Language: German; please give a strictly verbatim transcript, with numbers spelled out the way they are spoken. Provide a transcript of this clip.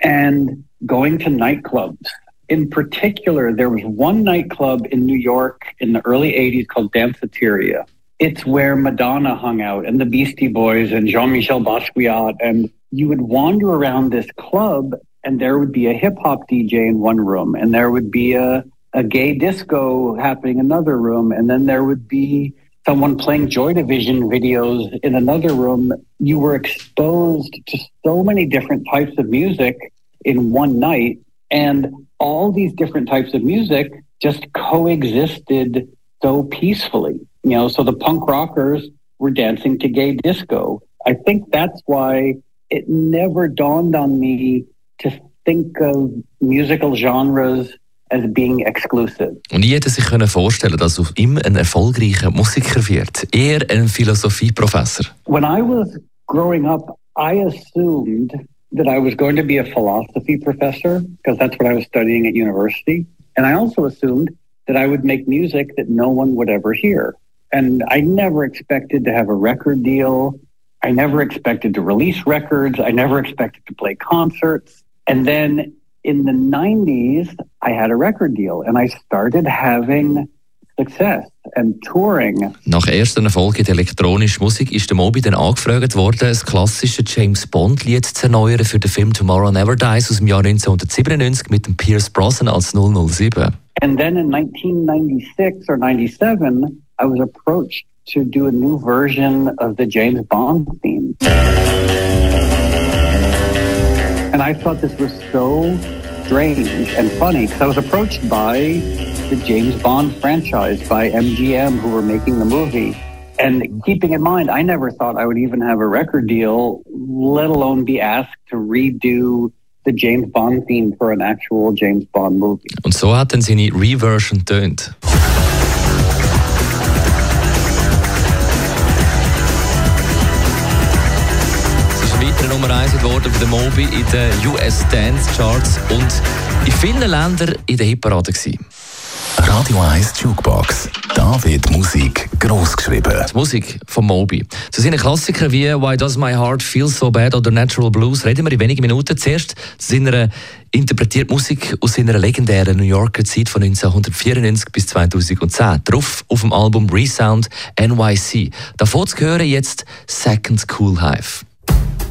and going to nightclubs. In particular, there was one nightclub in New York in the early eighties called Danceteria. It's where Madonna hung out and the Beastie Boys and Jean-Michel Basquiat. And you would wander around this club and there would be a hip-hop D J in one room, and there would be a, a gay disco happening in another room, and then there would be someone playing Joy Division videos in another room. You were exposed to so many different types of music in one night, and all these different types of music just coexisted so peacefully. You know, so the punk rockers were dancing to gay disco. I think that's why it never dawned on me to think of musical genres as being exclusive. Und nie hätte sich können vorstellen, dass aus ihm ein erfolgreicher Musiker wird. Eher ein Philosophieprofessor. When I was growing up, I assumed that I was going to be a philosophy professor because that's what I was studying at university. And I also assumed that I would make music that no one would ever hear. And I never expected to have a record deal. I never expected to release records. I never expected to play concerts. And then in the nineties, I had a record deal and I started having success and touring. Nach ersten Erfolg in der elektronischen Musik ist der Moby dann angefragt worden, das klassische James Bond-Lied zu erneuern für den Film Tomorrow Never Dies aus dem Jahr neunzehnhundertsiebenundneunzig mit dem Pierce Brosnan als null null sieben. And then in nineteen ninety-six or ninety-seven, I was approached to do a new version of the James Bond theme. And I thought this was so strange and funny because I was approached by the James Bond franchise, by M G M, who were making the movie. And keeping in mind, I never thought I would even have a record deal, let alone be asked to redo the James Bond theme for an actual James Bond movie. Und so hat dann seine Reversion tönt. Nummer eins geworden für den Moby in den U S Dance Charts und in vielen Ländern in der Hitparade gewesen. Radio eins Jukebox. Da wird Musik gross geschrieben. Die Musik von Moby. Zu seinen Klassikern wie Why Does My Heart Feel So Bad oder Natural Blues reden wir in wenigen Minuten. Zuerst zu seiner interpretiert Musik aus seiner legendären New Yorker Zeit von neunzehnhundertvierundneunzig bis zweitausendzehn. Drauf auf dem Album Resound N Y C. Davor zu hören jetzt Second Cool Hive.